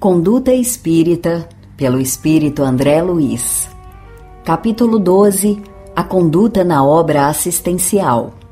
Conduta Espírita, pelo Espírito André Luiz. Capítulo 12. A conduta na obra assistencial.